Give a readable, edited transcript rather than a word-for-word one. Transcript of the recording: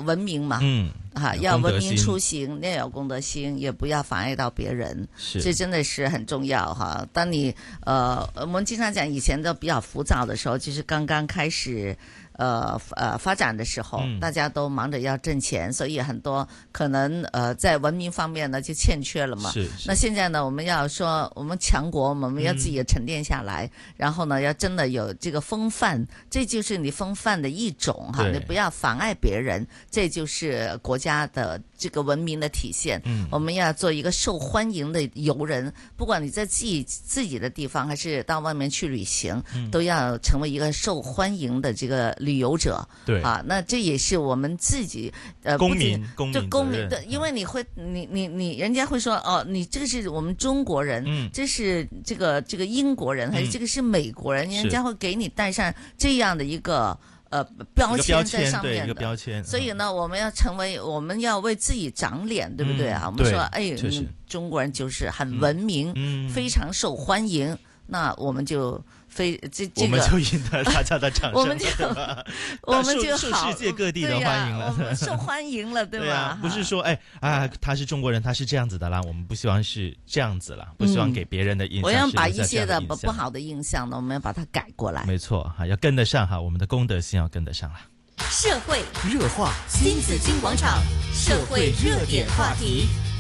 文明嘛，要文明出行，要有公德心，也不要妨碍到别人，这真的是很重要哈。当你我们经常讲以前都比较浮躁的时候，就是刚刚开始发展的时候，大家都忙着要挣钱，所以很多可能在文明方面呢就欠缺了嘛。那现在呢，我们要说我们强国，我们要自己沉淀下来，然后呢要真的有这个风范，这就是你风范的一种哈，你不要妨碍别人，这就是国家的这个文明的体现。我们要做一个受欢迎的游人，不管你在自己的地方还是到外面去旅行，都要成为一个受欢迎的这个旅游者。 对啊， 那这也是我们自己公民的，因为你人家会说哦，你这个是我们中国人，这是这个英国人，还是这个是美国人，人家会给你带上这样的一个标签在上面的， 一个标签。 所以呢，我们要为自己长脸，对不对啊？我们说，哎，中国人就是很文明，非常受欢迎，那我们就我们就赢得大家的掌声， 我们就受世界各地的欢迎了， 我们受欢迎了，对吧？ 对啊，不是说他是中国人，他是这样子的啦，我们不希望是这样子啦，不希望给别人的印象。 我要把一些的不好的印象呢，我们要把它改过来。 没错哈，要跟得上哈，我们的公德心要跟得上啦。 社会热话，新紫金广场社会热点话题。